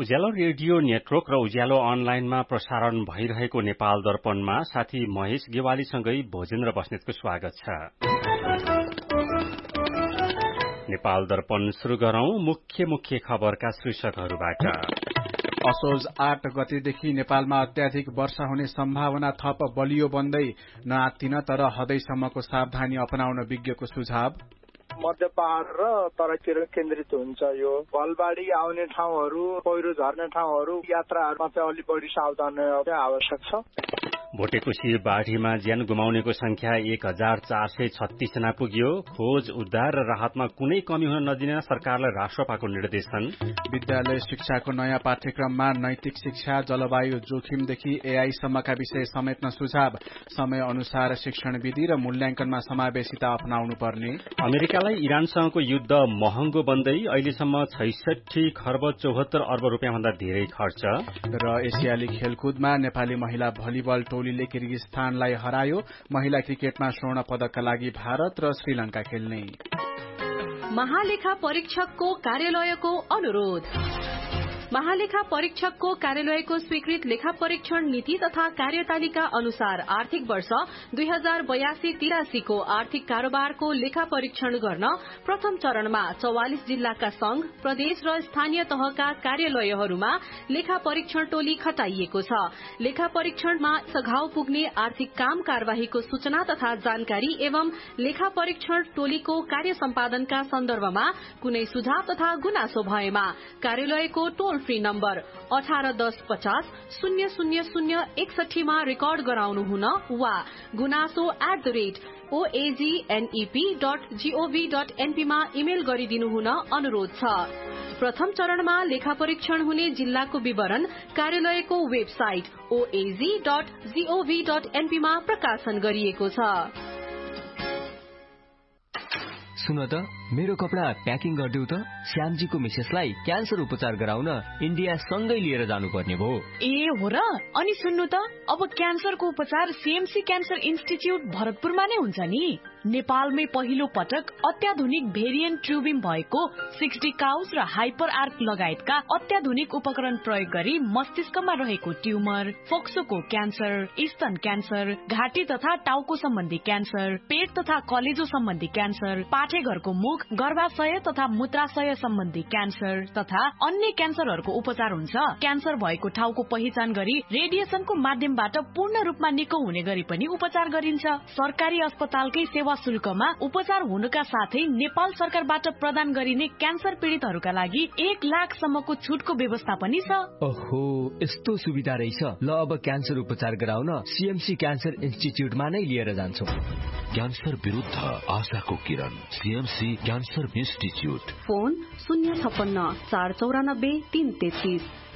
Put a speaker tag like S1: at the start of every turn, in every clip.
S1: उज्यालो radio network र उज्यालो अनलाइनमा प्रसारण भइरहेको नेपाल दर्पणमा साथी महेश गेवालीसँगै भोजेन्द्र बस्नेतको स्वागत छ। नेपाल दर्पण शुरू गरौं मुख्य खबरका शीर्षकहरूबाट।
S2: असोज 8 गतेदेखि नेपालमा अत्याधिक वर्षा हुने सम्भावना थप बलियो बन्दै नआत्तिन तर हदैसम्मको सावधानी अपनाउन विज्ञको सुझाव।
S3: मध्य पहाड़ र तराईतिर केन्द्रित हुन्छ। यो भलबाढी आउने ठाउँहरू, पहिरो झर्ने ठाउँहरू, यात्राहरूमा चाहिँ अलि बढी सावधानी आवश्यक छ।
S1: भोटेकोशी बाढ़ीमा ज्यान गुमाउनेको संख्या 1436 जना पुग्यो। खोज उद्धार र राहतमा कुनै कमी हुन नदिन सरकारलाई राष्ट्रपाको निर्देशन।
S2: विद्यालय शिक्षाको नयाँ पाठ्यक्रममा नैतिक शिक्षा, जलवायु जोखिमदेखि एआई सम्मका विषय समेट्न सुझाव। समय अनुसार शिक्षण विधि र मूल्याङ्कनमा समावेशिता अपनाउनु पर्ने।
S1: अमेरिकालाई इरानसँगको युद्ध महँगो बन्दै अहिलेसम्म 66 खर्ब 74 अर्ब रुपियाँ भन्दा धेरै खर्च।
S2: र एसियाली खेलकुदमा नेपाली महिला भलिबल टोलीले किर्गिस्तानलाई हरायो। महिला क्रिकेटमा स्वर्ण पदकका लागि भारत र श्रीलंका खेल्ने।
S4: महालेखा परीक्षकको कार्यालयको अनुरोध। महालेखा परीक्षकको कार्यालयको स्वीकृत लेखा परीक्षण नीति तथा कार्यतालिका अनुसार आर्थिक वर्ष 2082-83 को आर्थिक कारोबारको लेखा परीक्षण गर्न प्रथम चरणमा 44 जिल्लाका संघ, प्रदेश र स्थानीय तहका कार्यालयहरूमा लेखा परीक्षण टोली खटाइएको छ। लेखा परीक्षणमा सघाउ पुग्ने आर्थिक काम कार्यवाहीको सूचना तथा जानकारी एवं लेखा परीक्षण टोलीको कार्य सम्पादनका सन्दर्भमा कुनै सुझाव तथा गुनासो भएमा कार्यालयको टोल फ्री नम्बर 1810-500061 मा रेकर्ड गराउनु हुन वा गुनासो @oagnep.gov.np मा इमेल गरिदिनु हुन अनुरोध छ। प्रथम चरणमा लेखा परीक्षण हुने जिल्लाको विवरण कार्यालयको वेबसाइट oaz.gov.np मा प्रकाशन गरिएको छ।
S5: सुन त, मेरो कपडा प्याकिङ गरिदेऊ त। श्यामजीको मिसेसलाई क्यान्सर उपचार गराउन इन्डिया सँगै लिएर जानुपर्ने भयो।
S6: ए हो र? अनि सुन्नु त, अब क्यान्सरको उपचार सीएमसी क्यान्सर इन्स्टिच्युट भरतपुरमा नै हुन्छ नि। नेपालमै पहिलो पटक अत्याधुनिक भेरिएन्ट ट्युबिङ भएको 60 काउस र हाइपर आर्क लगायतका अत्याधुनिक उपकरण प्रयोग गरी मस्तिष्कमा रहेको ट्युमर, फोक्सोको क्यान्सर, स्तन क्यान्सर, घाँटी तथा टाउको सम्बन्धी क्यान्सर, पेट तथा कलेजो सम्बन्धी क्यान्सर, पाठेघरको मुख, गर्भाशय तथा मूत्राशय सम्बन्धी क्यान्सर तथा अन्य क्यान्सरहरूको उपचार हुन्छ। क्यान्सर भएको ठाउँको पहिचान गरी रेडिएसनको माध्यमबाट पूर्ण रूपमा निको हुने गरी पनि उपचार गरिन्छ। सरकारी अस्पतालकै सेवा शुल्कमा उपचार हुनुका साथै नेपाल सरकारबाट प्रदान गरिने क्यान्सर पीड़ितहरूका लागि 1 लाखसम्मको छुटको व्यवस्था पनि छ।
S5: ओहो, यस्तो सुविधा रहेछ। ल, अब क्यान्सर उपचार गराउन सीएमसी क्यान्सर इन्स्टिच्युटमा नै लिएर जान्छौं।
S7: क्यान्सर विरुद्ध आशाको किरण, CMC cancer institute.
S4: Phone 056 494 333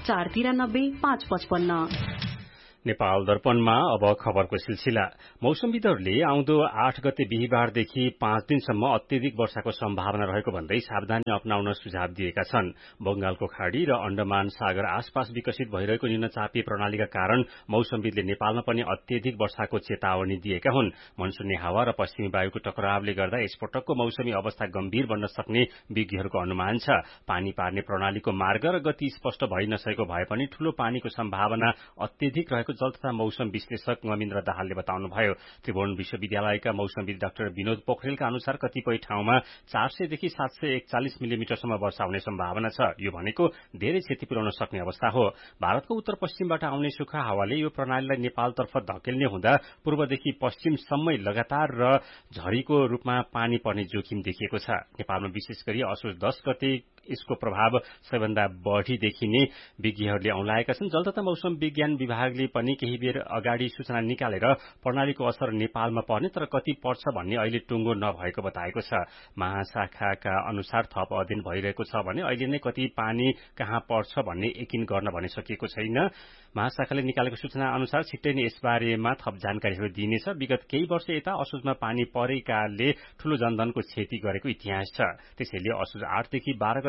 S4: 493 555।
S1: Nepal दर्पणमा अब खबरको सिलसिला। मौसमविदहरूले आउँदो 8 गते बिहीबारदेखि 5 दिनसम्म अत्यधिक वर्षाको सम्भावना रहेको भन्दै सावधानी अपनाउन सुझाव दिएका छन्। बंगालको खाड़ी र अण्डमान सागर आसपास विकसित भइरहेको निम्नचापीय प्रणालीका कारण मौसमविदले नेपालमा पनि अत्यधिक वर्षाको चेतावनी दिएका हुन्। मनसुनी हावा र पश्चिमी वायुको टकरावले गर्दा यसपटकको मौसमी अवस्था गम्भीर बन्न सक्ने विज्ञहरूको अनुमान छ। पानी पार्ने प्रणालीको मार्ग र गति स्पष्ट भइ नसकेको भए पनि ठूलो पानीको सम्भावना अत्यधिक रहेको जल तथा मौसम विश्लेषक ममिन्द्र दाहालले बताउनुभयो। त्रिभुवन विश्वविद्यालयका मौसमविद डाक्टर विनोद पोखरेलका अनुसार कतिपय ठाउँमा 400 देखि 741 मिलिमिटरसम्म वर्षा हुने सम्भावना छ। यो भनेको धेरै क्षति पुर्याउन सक्ने अवस्था हो। भारतको उत्तर पश्चिमबाट आउने सुखा हावाले यो प्रणालीलाई नेपालतर्फ धकेल्ने हुँदा पूर्वदेखि पश्चिमसम्मै लगातार र झरीको रूपमा पानी पर्ने जोखिम देखिएको छ। नेपालमा विशेष गरी असोज 10 गते यसको प्रभाव सबैभन्दा बढ़ी देखिने विज्ञहरूले औंलाएका छन्। जल तथा मौसम विज्ञान विभागले पनि केही बेर अगाडि सूचना निकालेर प्रणालीको असर नेपालमा पर्ने तर कति पर्छ भन्ने अहिले टुङ्गो नभएको बताएको छ। महाशाखाका अनुसार थप अध्ययन भइरहेको छ भने अहिले नै कति पानी कहाँ पर्छ भन्ने यकिन गर्न भने सकिएको छैन। महाशाखाले निकालेको सूचना अनुसार छिट्टै नै यसबारेमा थप जानकारीहरू दिइनेछ। विगत केही वर्ष यता असोजमा पानी परेकाले ठूलो जनधनको क्षति गरेको इतिहास छ। त्यसैले असोज 8 देखि 12 गते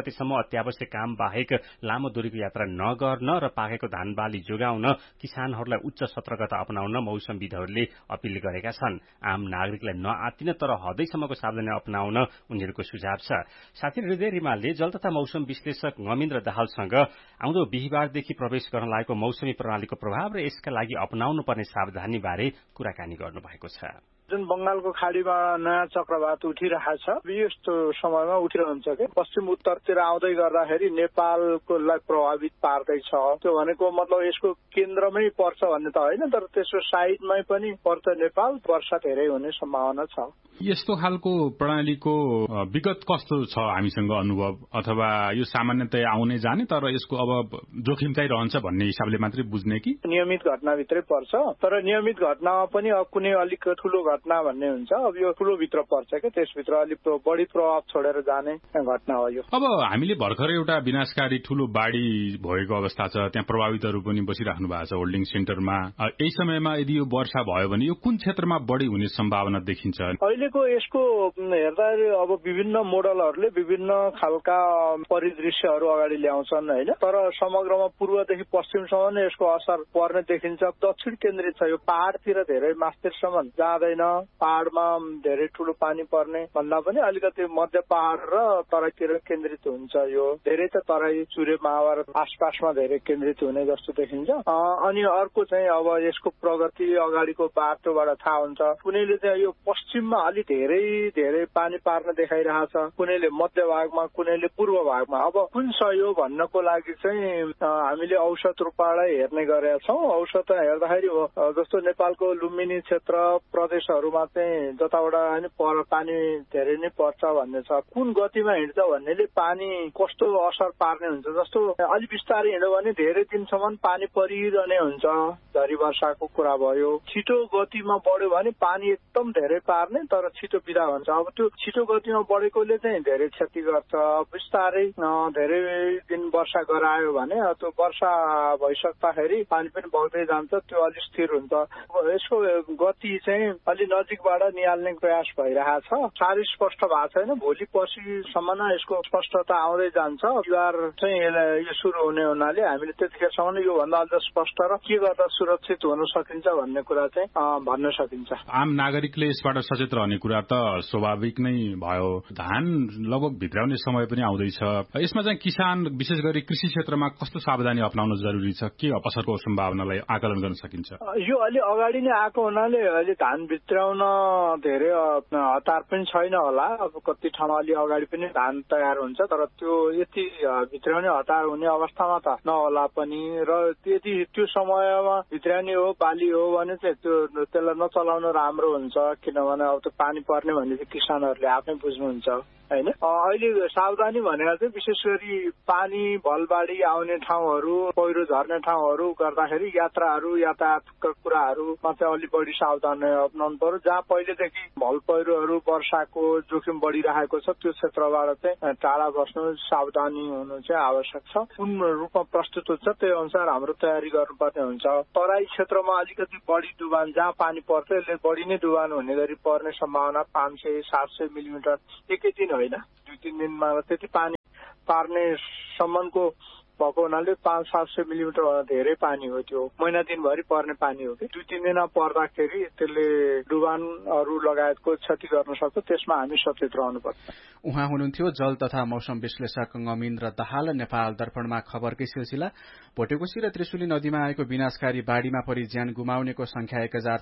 S1: गतेसम्म अत्यावश्यक काम बाहेक लामो दूरीको यात्रा नगर्न र पाकेको धान बाली जोगाउन किसानहरूलाई उच्च सतर्कता अपनाउन मौसमविदहरूले अपील गरेका छन्। आम नागरिकलाई नआत्तिन तर हदैसम्मको सावधानी अपनाउन उनीहरूको सुझाव छ। साथै हृदय रिमालले जल तथा मौसम विश्लेषक ममिन्द्र दाहालसँग आउँदो बिहिबारदेखि प्रवेश गर्न लागेको मौसमी प्रणालीको प्रभाव र यसका लागि अपनाउनु पर्ने सावधानी बारे कुराकानी गर्नु भएको छ।
S3: जुन बंगालको खाडीमा नयाँ चक्रवात उठिरहेछ यस्तो समयमा उठिरहन्छ कि पश्चिम उत्तरतिर आउँदै गर्दाखेरि नेपालकोलाई प्रभावित पार्दैछ। त्यो भनेको मतलब यसको केन्द्रमै पर्छ भन्ने त होइन, तर त्यसको साइडमै पनि पर्छ नेपाल, वर्षा धेरै हुने सम्भावना छ।
S8: यस्तो खालको प्रणालीको विगत कस्तो छ हामीसँग अनुभव, अथवा यो सामान्यतया आउने जाने तर यसको अब जोखिम चाहिँ रहन्छ भन्ने हिसाबले मात्रै बुझ्ने कि
S3: नियमित घटनाभित्रै पर्छ? तर नियमित घटनामा पनि अब कुनै अलिक ठूलो घटना भन्ने हुन्छ, अब यो ठूलो भित्र पर्छ कि त्यसभित्र अलिक बढी प्रभाव छोडेर जाने घटना हो यो।
S8: अब हामीले भर्खरै एउटा विनाशकारी ठूलो बाढ़ी भएको अवस्था छ, त्यहाँ प्रभावितहरू पनि बसिराख्नु भएको छ होल्डिङ सेन्टरमा। यही समयमा यदि यो वर्षा भयो भने यो कुन क्षेत्रमा बढी हुने सम्भावना देखिन्छ?
S3: अहिलेको यसको हेर्दाखेरि अब विभिन्न मोडलहरूले विभिन्न खालका परिदृश्यहरू अगाडि ल्याउँछन् होइन, तर समग्रमा पूर्वदेखि पश्चिमसम्म नै यसको असर पर्ने देखिन्छ। दक्षिण केन्द्रित छ यो, पहाड़तिर धेरै मास्तिरसम्म जाँदैन, पहाड़मा धेरै ठूलो पानी पर्ने भन्दा पनि अलिकति मध्य पहाड़ र तराईतिर केन्द्रित हुन्छ। यो धेरै त तराई सूर्य महाभारत आसपासमा धेरै केन्द्रित हुने जस्तो देखिन्छ। अनि अर्को चाहिँ अब यसको प्रगति अगाडिको बाटोबाट थाहा हुन्छ। कुनैले चाहिँ यो पश्चिममा अलि धेरै पानी पार्न देखाइरहेछ, कुनैले मध्य भागमा, कुनैले पूर्व भागमा। अब कुन सही हो भन्नको लागि चाहिँ हामीले औसत रूपलाई हेर्ने गरेका छौँ। औसत हेर्दाखेरि जस्तो नेपालको लुम्बिनी क्षेत्र प्रदेशहरूमा चाहिँ जताबाट पानी धेरै नै पर्छ भन्ने छ। कुन गतिमा हिँड्छ भन्नेले पानी कस्तो असर पार्ने हुन्छ। जस्तो अलि बिस्तारै हिँड्यो भने धेरै दिनसम्म पानी परिरहने हुन्छ, झरी वर्षाको कुरा भयो। छिटो गतिमा बढ्यो भने पानी एकदम धेरै पार्ने तर छिटो बिदा हुन्छ। अब त्यो छिटो गतिमा बढेकोले चाहिँ धेरै क्षति गर्छ। बिस्तारै धेरै दिन वर्षा गरायो भने त्यो वर्षा भइसक्दाखेरि पानी पनि बग्दै जान्छ, त्यो अलि स्थिर हुन्छ। यसको गति चाहिँ अलि नजिकबाट निहाल्ने प्रयास भइरहेछ। साह्रै स्पष्ट भएको छैन, भोलि पर्सिसम्म यसको स्पष्टता आउँदै जान्छ। बिहिबार चाहिँ यो सुरु हुने हुनाले हामीले त्यतिखेरसम्म योभन्दा अझ स्पष्ट र के गर्दा सुरक्षित हुन सकिन्छ भन्ने कुरा चाहिँ भन्न सकिन्छ।
S8: आम नागरिकले यसबाट सचेत रहने कुरा त स्वाभाविक नै भयो। धान लगभग भित्राउने समय पनि आउँदैछ, यसमा चाहिँ किसान विशेष गरी कृषि क्षेत्रमा कस्तो सावधानी अपनाउन जरुरी छ? के असरको सम्भावनालाई आकलन गर्न सकिन्छ?
S3: यो अलि अगाडि नै आएको हुनाले अहिले धान भित्राउन धेरै हतार पनि छैन होला। अब कति ठाउँमा अलि अगाडि पनि धान तयार हुन्छ, तर त्यो यति भित्राउने हतार हुने अवस्थामा त नहोला पनि। र यदि त्यो समयमा भित्राउने हो बाली हो भने चाहिँ त्यसलाई नचलाउन राम्रो हुन्छ, किनभने अब त्यो पानी पर्ने भने चाहिँ किसानहरूले आफै बुझ्नुहुन्छ होइन। अहिले सावधानी भनेर चाहिँ विशेष गरी पानी भलबाढी आउने ठाउँहरू, पहिरो झर्ने ठाउँहरू गर्दाखेरि यातायातका कुराहरूमा चाहिँ अलि बढी सावधानी अपनाउनु पर्यो। जहाँ पहिलेदेखि भल पहिरोहरू वर्षाको जोखिम बढ़िरहेको छ त्यो क्षेत्रबाट चाहिँ टाढा बस्नु, सावधानी हुनु चाहिँ आवश्यक छ। कुन रूपमा प्रस्तुत हुन्छ त्यही अनुसार हाम्रो तयारी गर्नुपर्ने हुन्छ। तराई क्षेत्रमा अलिकति बढी डुबान, जहाँ पानी पर्छ यसले बढी नै डुबान हुने गरी पर्ने सम्भावना 500-700 मिलिमिटर एकै दिन होइन, 2-3 दिनमा त्यति पानी पार्ने सम्मको भएको हुनाले 500-700 मिलिमिटर धेरै पानी हो। त्यो महिना दिनभरि पर्ने पानी हो कि 2-3 दिन पर्दाखेरि त्यसले डुबानहरू लगायतको क्षति गर्न सक्छ। त्यसमा हामी सचेत रहनुपर्छ।
S2: उहाँ हुनुहुन्थ्यो जल तथा मौसम विश्लेषक ममिन्द्र दाहाल। नेपाल दर्पणमा खबरकै सिलसिला। भोटेकोशी र त्रिशुली नदीमा आएको विनाशकारी बाढ़ीमा परि ज्यान गुमाउनेको संख्या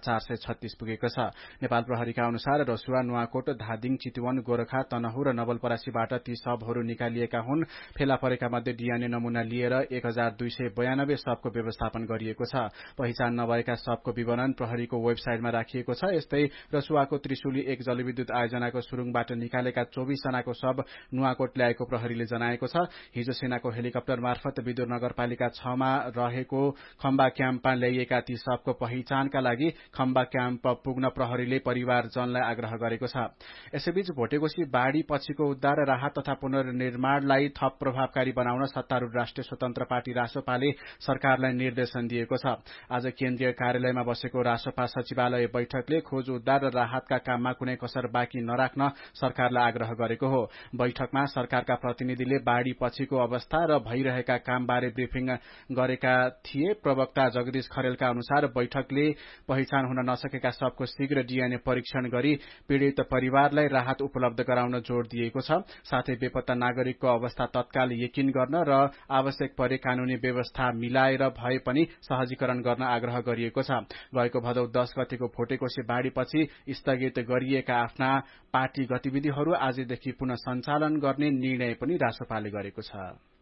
S2: 1436 पुगेको छ। नेपाल प्रहरीका अनुसार रसुवा, नुवाकोट, धादिङ, चितवन, गोरखा, तनहु र नवलपरासीबाट ती शवहरू निकालिएका हुन्। फेला परेका मध्ये डीएनए नमूना लिएर 1292 शवको व्यवस्थापन गरिएको छ। पहिचान नभएका शवको विवरण प्रहरीको वेबसाइटमा राखिएको छ। यस्तै रसुवाको त्रिशुली 1 जलविद्युत आयोजनाको सुरुङबाट निकालेका 24 जनाको शव नुवाकोट ल्याएको प्रहरीले जनाएको छ। हिजो सेनाको हेलिकप्टर मार्फत विदुर नगरपालिका 6 मा रहेको खम्बा क्याम्पमा ल्याइएका ती शवको पहिचानका लागि खम्बा क्याम्प पुग्न प्रहरीले परिवारजनलाई आग्रह गरेको छ। यसैबीच भोटेकोशी बाढ़ी पछिको उद्धार, राहत तथा पुनर्निर्माणलाई थप प्रभावकारी बनाउन सत्तारूढ़ राष्ट्रिय राष्ट्रिय स्वतन्त्र पार्टी रासोपाले सरकारलाई निर्देशन दिएको छ। आज केन्द्रीय कार्यालयमा बसेको रासोपा सचिवालय बैठकले खोज उद्धार र राहतका काममा कुनै कसर बाँकी नराख्न सरकारलाई आग्रह गरेको हो। बैठकमा सरकारका प्रतिनिधिले बाढ़ी पछिको अवस्था र भइरहेका कामबारे ब्रिफिङ गरेका थिए। प्रवक्ता जगदीश खरेलका अनुसार बैठकले पहिचान हुन नसकेका सबको शीघ्र डीएनए परीक्षण गरी पीड़ित परिवारलाई राहत उपलब्ध गराउन जोड़ दिएको छ। साथै बेपत्ता नागरिकको अवस्था तत्काल यकिन गर्न र आवश्यक परे कानूनी व्यवस्था मिलाएर भए पनि सहजीकरण गर्न आग्रह गरिएको छ। गएको भदौ 10 गतेको भोटेकोशी बाढ़ीपछि स्थगित गरिएका आफ्ना पार्टी गतिविधिहरू आजदेखि पुनः सञ्चालन गर्ने निर्णय पनि रासोपाले गरेको छ।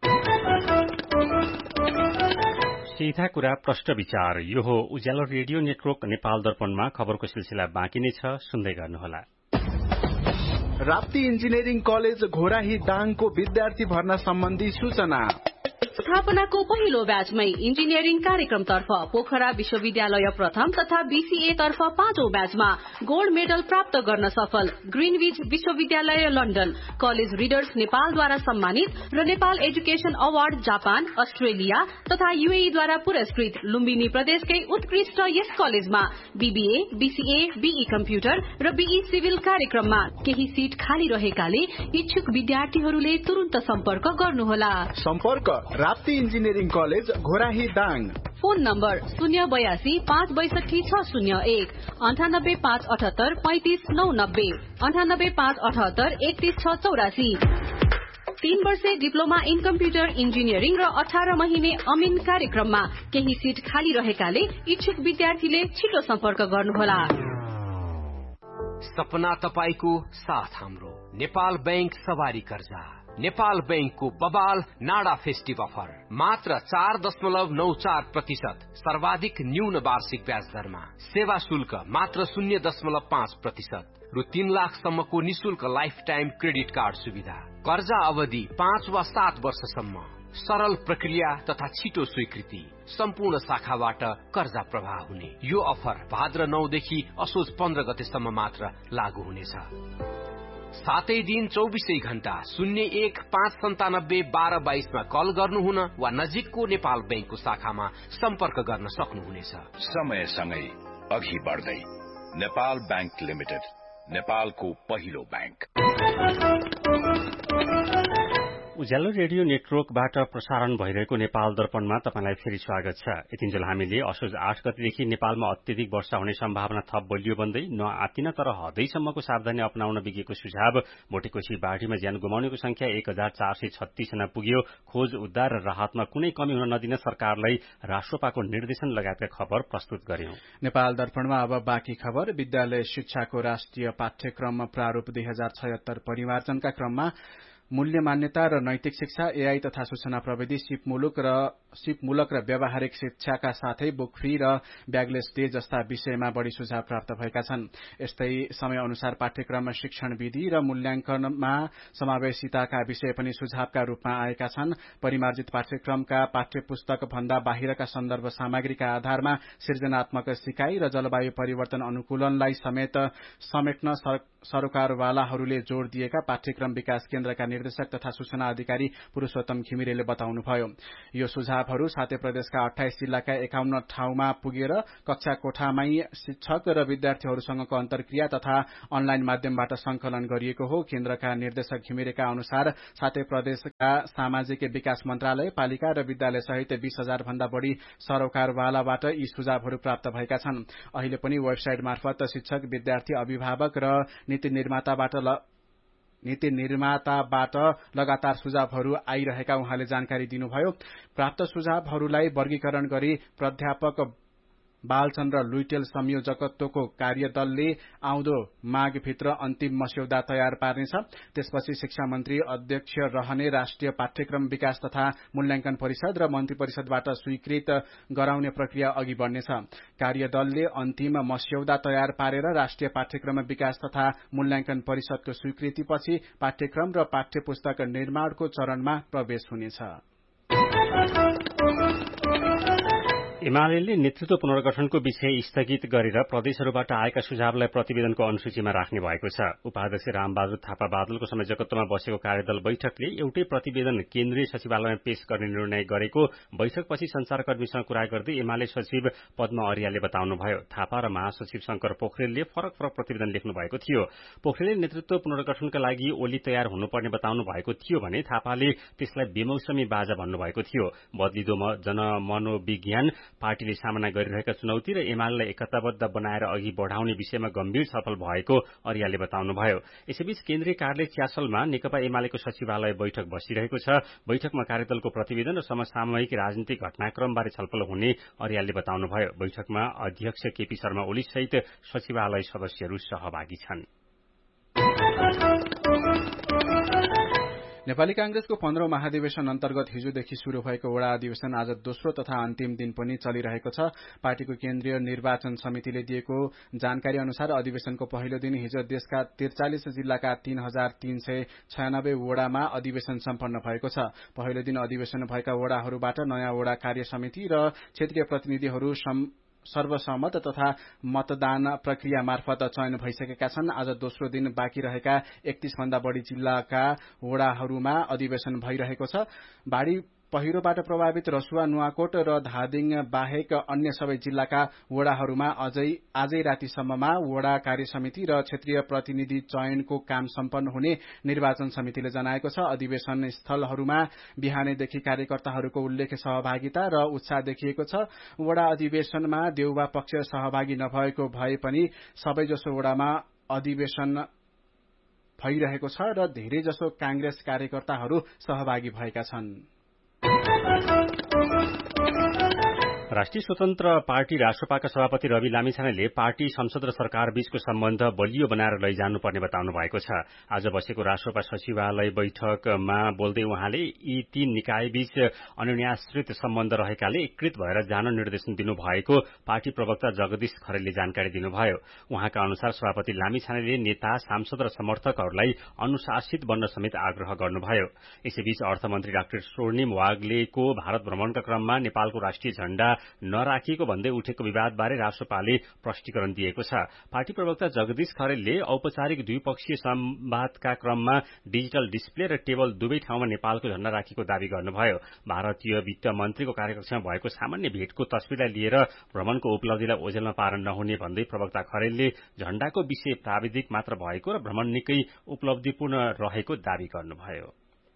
S1: सीधा कुरा प्रष्ट विचार। यो हो उज्यालो रेडियो नेटवर्क नेपाल दर्पणमा खबरको सिलसिला बाँकी नै छ, सुन्दै गर्नुहोला।
S9: राप्ती इन्जिनियरिङ कलेज घोराही दाङको विद्यार्थी भर्ना सम्बन्धी सूचना।
S4: स्थापनाको पहिलो ब्याचमै इन्जिनियरिङ कार्यक्रमतर्फ पोखरा विश्वविद्यालय प्रथम तथा बीसीए तर्फ 5औं ब्याचमा गोल्ड मेडल प्राप्त गर्न सफल ग्रीनविच विश्वविद्यालय लन्डन, कलेज रिडर्स नेपालद्वारा सम्मानित र Nepal education award Japan, Australia तथा यूएईद्वारा पुरस्कृत लुम्बिनी प्रदेशकै उत्कृष्ट यस कलेजमा बीबीए, बीसीए, बीई कम्प्युटर र बीई सिभिल कार्यक्रममा केही सीट खाली रहेकाले इच्छुक विद्यार्थीहरूले तुरुन्त सम्पर्क गर्नुहोला।
S9: सम्पर्क Rapti engineering college Ghorahi Dang.
S4: Phone number 082 562 601 98 578 35 990 98 578 31 684। 3 वर्षे डिप्लोमा इन कम्प्युटर इन्जिनियरिङ र 18 महिने अमिन कार्यक्रममा केही सीट खाली रहेकाले इच्छुक विद्यार्थीले छिटो सम्पर्क गर्नुहोला।
S10: सपना तपाईको साथ हाम्रो नेपाल बैंक सवारी कर्जा। नेपाल बैंकको बबाल नाडा फेस्टिभ अफर मात्र 4.94% सर्वाधिक न्यून वार्षिक ब्याज दरमा, सेवा शुल्क मात्र 0.5% रु 3 लाखसम्मको निशुल्क लाइफ टाइम क्रेडिट कार्ड सुविधा, कर्जा अवधि 5 वा 7 वर्षसम्म, सरल प्रक्रिया तथा छिटो स्वीकृति, सम्पूर्ण शाखाबाट कर्जा प्रवाह हुने। यो अफर भाद्र 9 देखि असोज 15 गतेसम्म मात्र लागू हुनेछ। सातै दिन 24 घण्टा 01 597 1222 मा कल गर्नुहुन वा नजिकको नेपाल बैंकको शाखामा सम्पर्क गर्न सक्नुहुनेछ।
S7: समयसँगै अघि बढ्दै नेपाल बैंक लिमिटेड, नेपालको पहिलो बैंक।
S1: उज्यालो रेडियो नेटवर्कबाट प्रसारण भइरहेको नेपाल दर्पणमा तपाईलाई फेरि स्वागत छ। यतिन्जेल हामीले असोज 8 गतेदेखि नेपालमा अत्यधिक वर्षा हुने सम्भावना थप बलियो बन्दै नआतिन तर हदैसम्मको सावधानी अपनाउन बिगेको सुझाव। भोटेकोशी बाढ़ीमा ज्यान गुमाउनेको संख्या 1436 जना पुग्यो। खोज उद्धार र राहतमा कुनै कमी हुन नदिन सरकारलाई राष्ट्रपाको निर्देशन लगायतका खबर प्रस्तुत गर्यौं।
S2: नेपाल दर्पणमा अब बाँकी खबर। विद्यालय शिक्षाको राष्ट्रिय पाठ्यक्रम प्रारूप 2076 परिमार्जनका क्रममा मूल्य मान्यता र नैतिक शिक्षा, एआई तथा सूचना प्रविधि, सिपमूलक र व्यावहारिक शिक्षाका साथै बुक फ्री र ब्यागलेस डे जस्ता विषयमा बढ़ी सुझाव प्राप्त भएका छन्। यस्तै समय अनुसार पाठ्यक्रममा शिक्षण विधि र मूल्याङ्कनमा समावेशिताका विषय पनि सुझावका रूपमा आएका छन्। परिमार्जित पाठ्यक्रमका पाठ्यपुस्तक भन्दा बाहिरका सन्दर्भ सामग्रीका आधारमा सृजनात्मक सिकाइ र जलवायु परिवर्तन अनुकूलनलाई समेट्न सरोकारवालाहरूले जोड़ दिएका पाठ्यक्रम विकास केन्द्रका निर्देशक तथा सूचना अधिकारी पुरूषोत्तम घिमिरेले बताउनुभयो। यो सुझावहरू साथै प्रदेशका 28 जिल्लाका 51 ठाउँमा पुगेर कक्षा कोठामै शिक्षक र विद्यार्थीहरूसँगको अन्तर्क्रिया तथा अनलाइन माध्यमबाट संकलन गरिएको हो। केन्द्रका निर्देशक घिमिरेका अनुसार साथै प्रदेशका सामाजिक विकास मन्त्रालय, पालिका र विद्यालय सहित 20,000 भन्दा बढ़ी सरोकारवालाबाट यी सुझावहरू प्राप्त भएका छन्। अहिले पनि वेबसाइट मार्फत शिक्षक, विद्यार्थी, अभिभावक र नीति निर्माताबाट लगातार सुझावहरू आइरहेका उहाँले जानकारी दिनुभयो। प्राप्त सुझावहरूलाई वर्गीकरण गरी प्राध्यापक बालचन्द्र लुइटेल संयोजकत्वको कार्यदलले आउँदो माघभित्र अन्तिम मस्यौदा तयार पार्नेछ। त्यसपछि शिक्षा मन्त्री अध्यक्ष रहने राष्ट्रिय पाठ्यक्रम विकास तथा मूल्याङ्कन परिषद र मन्त्री परिषदबाट स्वीकृत गराउने प्रक्रिया अघि बढ्नेछ। कार्यदलले अन्तिम मस्यौदा तयार पारेर राष्ट्रिय पाठ्यक्रम विकास तथा मूल्याङ्कन परिषदको स्वीकृतिपछि पाठ्यक्रम र पाठ्यपुस्तक निर्माणको चरणमा प्रवेश हुनेछ।
S1: एमाले नेतृत्व पुनर्गठनको विषय स्थगित गरेर प्रदेशहरूबाट आएका सुझावलाई प्रतिवेदनको अनुसूचीमा राख्ने भएको छ। उपाध्यक्ष रामबहादुर थापा बादलको संयोजकत्वमा बसेको कार्यदल बैठकले एउटै प्रतिवेदन केन्द्रीय सचिवालयमा पेश गर्ने निर्णय गरेको बैठकपछि संचारकर्मीसँग कुरा गर्दै एमाले सचिव पद्म अर्यालले बताउनुभयो। थापा र महासचिव शंकर पोखरेलले फरक प्रतिवेदन लेख्नु भएको थियो। पोखरेलले नेतृत्व पुनर्गठनका लागि ओली तयार हुनुपर्ने बताउनु भएको थियो भने थापाले त्यसलाई बेमौसमी बाजा भन्नुभएको थियो। बदलिदो जनमनोविज्ञान, पार्टीले सामना गरिरहेका चुनौती र एमालेलाई एकताबद्ध बनाएर अघि बढ़ाउने विषयमा गम्भीर छलफल भएको अर्यालले बताउनुभयो। यसैबीच केन्द्रीय कार्यालय च्यासलमा नेकपा एमालेको सचिवालय बैठक बसिरहेको छ। बैठकमा कार्यदलको प्रतिवेदन र समसामयिक राजनीतिक घटनाक्रमबारे छलफल हुने अर्यालले बताउनुभयो। बैठकमा अध्यक्ष केपी शर्मा ओली सहित सचिवालय सदस्यहरू सहभागी छन्।
S2: नेपाली कांग्रेसको 15औं महाधिवेशन अन्तर्गत हिजोदेखि शुरू भएको वडा अधिवेशन आज दोस्रो तथा अन्तिम दिन पनि चलिरहेको छ। पार्टीको केन्द्रीय निर्वाचन समितिले दिएको जानकारी अनुसार अधिवेशनको पहिलो दिन हिजो देशका 43 जिल्लाका 3396 वडामा अधिवेशन सम्पन्न भएको छ। पहिलो दिन अधिवेशन भएका वडाहरूबाट नयाँ वडा कार्य समिति र क्षेत्रीय प्रतिनिधिहरू सर्वसम्मत तथा मतदान प्रक्रिया मार्फत चयन भइसकेका छन्। आज दोस्रो दिन बाँकी रहेका 31 भन्दा बढ़ी जिल्लाका वडाहरूमा अधिवेशन भइरहेको छ। बाढ़ी पहिरोबाट प्रभावित रसुवा, नुवाकोट र धादिङ बाहेक अन्य सबै जिल्लाका वडाहरूमा आजै रातिसम्ममा वडा कार्य समिति र क्षेत्रीय प्रतिनिधि चयनको काम सम्पन्न हुने निर्वाचन समितिले जनाएको छ। अधिवेशन स्थलहरूमा बिहानैदेखि कार्यकर्ताहरूको उल्लेख्य सहभागिता र उत्साह देखिएको छ। वडा अधिवेशनमा देउबा पक्ष सहभागी नभएको भए पनि सबैजसो वडामा अधिवेशन भइरहेको छ र धेरैजसो कांग्रेस कार्यकर्ताहरू सहभागी भएका छन्।
S1: राष्ट्रिय स्वतन्त्र पार्टी राष्ट्रपाका सभापति रवि लामिछानेले पार्टी संसद र सरकार बीचको सम्बन्ध बलियो बनाएर लैजानुपर्ने बताउनु भएको छ। आज बसेको राष्ट्रपा सचिवालय बैठकमा बोल्दै उहाँले यी तीन निकायबीच अन्योन्याश्रित सम्बन्ध रहेकाले एकीकृत भएर जान निर्देशन दिनुभएको पार्टी प्रवक्ता जगदीश खरेलले जानकारी दिनुभयो। उहाँका अनुसार सभापति लामिछानेले नेता, सांसद र समर्थकहरूलाई अनुशासित बन्न समेत आग्रह गर्नुभयो। यसैबीच अर्थमन्त्री डाक्टर स्वर्णिम वाग्लेको भारत भ्रमणका क्रममा नेपालको राष्ट्रिय झण्डा नराखिएको भन्दै उठेको विवादबारे राष्ट्रपाले प्रष्टीकरण दिएको छ। पार्टी प्रवक्ता जगदीश खरेलले औपचारिक द्विपक्षीय संवादका क्रममा डिजिटल डिस्प्ले र टेबल दुवै ठाउँमा नेपालको झण्डा राखेको दावी गर्नुभयो। भारतीय वित्त मन्त्रीको कार्यकक्षमा भएको सामान्य भेटको तस्विरलाई लिएर भ्रमणको उपलब्धिलाई ओझेलमा पार्न नहुने भन्दै प्रवक्ता खरेलले झण्डाको विषय प्राविधिक मात्र भएको र भ्रमण निकै उपलब्धिपूर्ण रहेको दावी गर्नुभयो।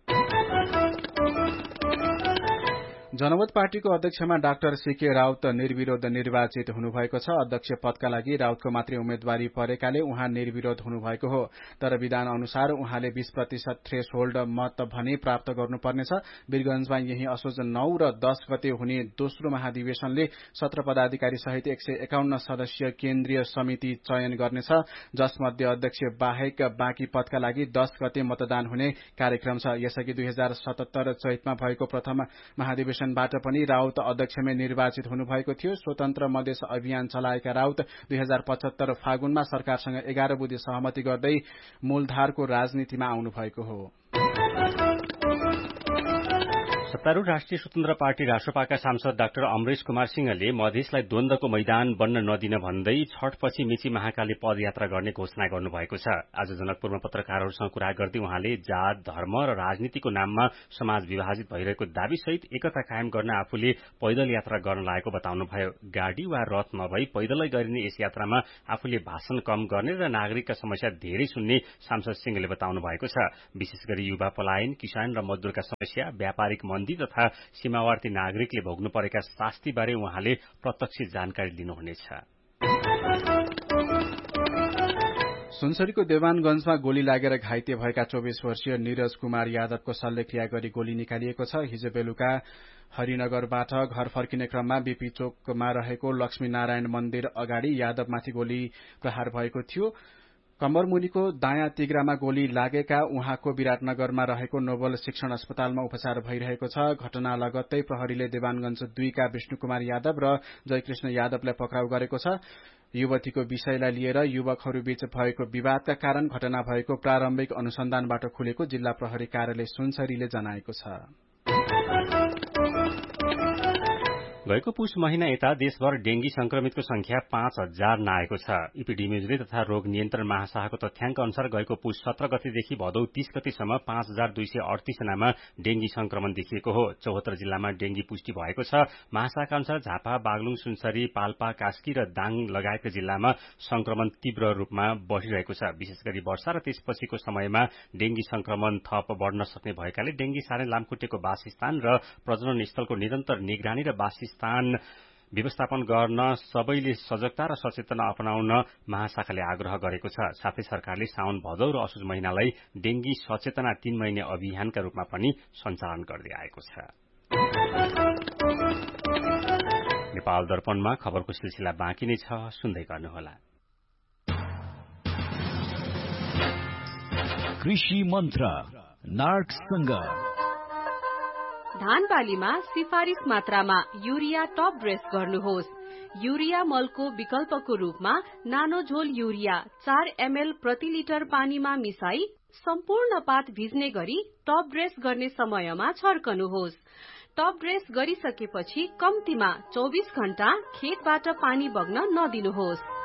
S2: जनमत पार्टीको अध्यक्षमा डाक्टर सीके राउत निर्विरोध निर्वाचित हुनुभएको छ। अध्यक्ष पदका लागि राउतको मात्रै उम्मेद्वारी परेकाले उहाँ निर्विरोध हुनुभएको हो। तर विधान अनुसार उहाँले 20% थ्रेशोल्ड मत भने प्राप्त गर्नुपर्नेछ। वीरगंजमा यही असोज 9 र 10 गते हुने दोस्रो महाधिवेशनले 17 पदाधिकारी सहित 151 सदस्यीय केन्द्रीय समिति चयन गर्नेछ, जसमध्ये अध्यक्ष बाहेक बाँकी पदका लागि 10 गते मतदान हुने कार्यक्रम छ। यसअघि 2077 चैतमा भएको प्रथम महाधिवेशन बाट पनि राउत अध्यक्षमै निर्वाचित हुनुभएको थियो। स्वतन्त्र मधेस अभियान चलाएका राउत 2075 फागुनमा सरकारसँग 11 बुँदे सहमति गर्दै मूलधारको राजनीतिमा आउनुभएको हो।
S1: सत्तारूढ़ राष्ट्रिय स्वतन्त्र पार्टी राष्ट्रपाका सांसद डाक्टर अमरेश कुमार सिंहले मधेसलाई द्वन्द्वको मैदान बन्न नदिन भन्दै छठपछि मेची महाकाली पदयात्रा गर्ने घोषणा गर्नुभएको छ। आज जनकपुरमा पत्रकारहरूसँग कुरा गर्दै उहाँले जात, धर्म र राजनीतिको नाममा समाज विभाजित भइरहेको दावीसहित एकता कायम गर्न आफूले पैदल यात्रा गर्न लागेको बताउनुभयो। गाड़ी वा रथ नभई पैदलै गरिने यस यात्रामा आफूले भाषण कम गर्ने र नागरिकका समस्या धेरै सुन्ने सांसद सिंहले बताउनु भएको छ। विशेष गरी युवा पलायन, किसान र मजदूरका समस्या, व्यापारिक मन्दी तथा सीमावर्ती नागरिकले भोग्नु परेका शास्तिबारे उहाँले प्रत्यक्ष जानकारी दिनुहुनेछ।
S2: सुनसरीको देवानगंजमा गोली लागेर घाइते भएका 24 वर्षीय नीरज कुमार यादवको शल्यक्रिया गरी गोली निकालिएको छ। हिजो बेलुका हरिनगरबाट घर फर्किने क्रममा बीपी चोकमा रहेको लक्ष्मी नारायण मन्दिर अगाडि यादवमाथि गोली प्रहार भएको थियो। कम्बरमुनिको दायाँ तिग्रामा गोली लागेका उहाँको विराटनगरमा रहेको नोबल शिक्षण अस्पतालमा उपचार भइरहेको छ। घटना लगत्तै प्रहरीले देवानगंज 2 का विष्णु कुमार यादव र जयकृष्ण यादवलाई पक्राउ गरेको छ। युवतीको विषयलाई लिएर युवकहरूबीच भएको विवादका कारण घटना भएको प्रारम्भिक अनुसन्धानबाट खुलेको जिल्ला प्रहरी कार्यालय सुनसरीले जनाएको छ।
S1: गएको पुष महिना यता देशभर डेंगी संक्रमितको संख्या 5,000 नाएको छ। इपिडेमियोलोजी तथा रोग नियन्त्रण महाशाखाको तथ्याङ्क अनुसार गएको पुष 17 गतेदेखि भदौ 30 गतेसम्म 5,238 जनामा डेंगी संक्रमण देखिएको हो। 74 जिल्लामा डेंगी पुष्टि भएको छ। महाशाखा अनुसार झापा, बागलुङ, सुनसरी, पाल्पा, कास्की र दाङ लगायतका जिल्लामा संक्रमण तीव्र रूपमा बढ़िरहेको छ। विशेष गरी वर्षा र त्यसपछिको समयमा डेंगी संक्रमण थप बढ़न सक्ने भएकाले डेंगी सार्ने लामखुट्टेको वासस्थान र प्रजनन स्थलको निरन्तर निगरानी र वासस्थान व्यवस्थापन गर्न सबैले सजगता र सचेतना अपनाउन महाशाखाले आग्रह गरेको छ। साथै सरकारले साउन, भदौ र असोज महिनालाई डेंगी सचेतना 3 महिने अभियानका रूपमा पनि सञ्चालन गर्दै आएको छ। नेपाल दर्पणमा खबरको सिलसिला बाँकी नै छ, सुन्दै गर्नुहोला।
S11: कृषि मन्त्र नार्कसँग
S4: धान बालीमा सिफारिस मात्रामा युरिया टप ड्रेस गर्नुहोस्। युरिया मलको विकल्पको रूपमा नानो झोल युरिया 4 ml प्रति लिटर पानीमा मिसाई सम्पूर्ण पात भिज्ने गरी टप ड्रेस गर्ने समयमा छर्कनुहोस्। टप ड्रेस गरिसकेपछि कम्तीमा 24 घण्टा खेतबाट पानी बग्न नदिनुहोस्।